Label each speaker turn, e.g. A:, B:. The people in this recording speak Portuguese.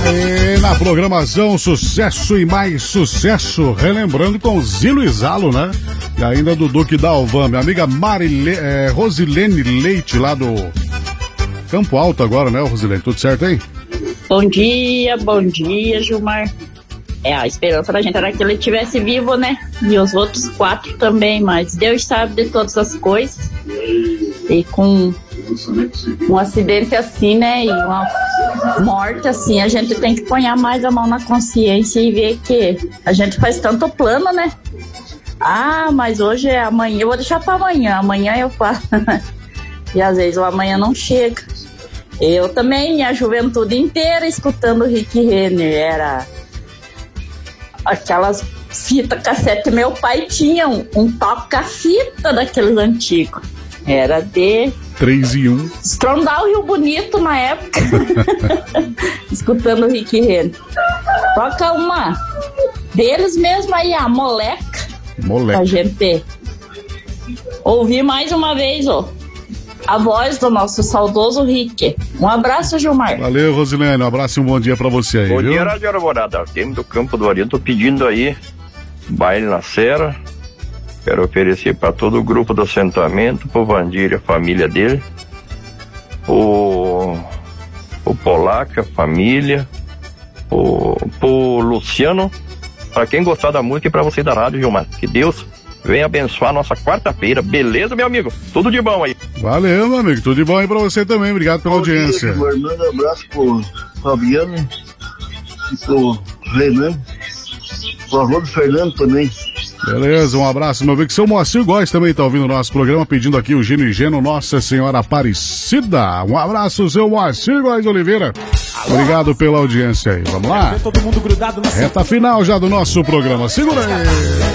A: E na programação, sucesso e mais sucesso, relembrando com Zilo e Zalo, né? E ainda do Duque Dalvan, minha amiga Rosilene Leite, lá do Campo Alto agora, né, Rosilene? Tudo certo aí?
B: Bom dia, Gilmar. A esperança da gente era que ele estivesse vivo, né? E os outros 4 também, mas Deus sabe de todas as coisas. E com um acidente assim, né? E uma morte assim, a gente tem que pôr mais a mão na consciência e ver que a gente faz tanto plano, né? Ah, mas hoje é amanhã, eu vou deixar para amanhã eu faço. E às vezes o amanhã não chega. Eu também, minha juventude inteira, escutando o Rick Renner, era aquelas fitas cassete. Meu pai tinha um toca-fita daqueles antigos. Era de
A: 3 e 1.
B: Estrondar o Rio Bonito na época. Escutando o Rick Renner. Toca uma deles mesmo aí, a Moleca. Pra gente ouvir mais uma vez, a voz do nosso saudoso Rick. Um abraço, Gilmar.
A: Valeu, Rosilene. Um abraço e um bom dia pra você aí.
C: Bom
A: viu?
C: dia, Rádio Arvorada. Tempo do Campo do Ariano. Tô pedindo aí baile na Serra. Quero oferecer para todo o grupo do assentamento, pro Vandir e a família dele, o Polaca, a família, pro Luciano, para quem gostar da música e para você da rádio, Gilmar. Que Deus venha abençoar a nossa quarta-feira. Beleza, meu amigo? Tudo de bom aí.
A: Valeu, meu amigo. Tudo de bom aí pra você também. Obrigado pela audiência.
D: Mando um abraço pro Fabiano e pro Renan. Pro avô do Fernando também.
A: Beleza, um abraço, meu amigo. Seu Moacir Góes também tá ouvindo o nosso programa, pedindo aqui o Gino e Geno, Nossa Senhora Aparecida. Um abraço, seu Moacir Góes Oliveira. Obrigado pela audiência aí. Vamos lá? Reta final já do nosso programa. Segura aí.